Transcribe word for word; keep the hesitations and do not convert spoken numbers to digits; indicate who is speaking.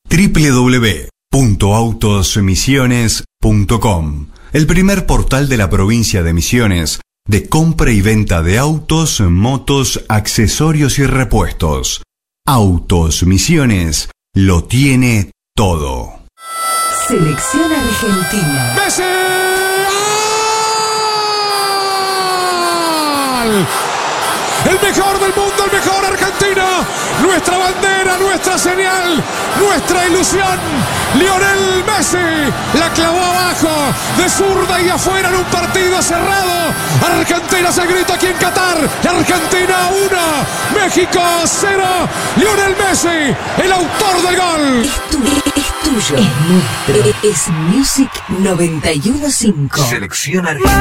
Speaker 1: doble u doble u doble u punto autos misiones punto com, el primer portal de la provincia de Misiones de compra y venta de autos, motos, accesorios y repuestos. Autos Misiones lo tiene todo.
Speaker 2: Selección Argentina.
Speaker 3: ¡Messi! ¡Gol! El mejor del mundo, el mejor Argentina. Nuestra bandera, nuestra señal, nuestra ilusión. Lionel Messi la clavó abajo, de zurda y afuera en un partido cerrado. Argentina se grita aquí en Qatar. Argentina uno, México cero. Lionel Messi, el autor del gol.
Speaker 2: Es tuyo, es tuyo, es nuestro. Es Music noventa y uno punto cinco.
Speaker 4: Selección Argentina.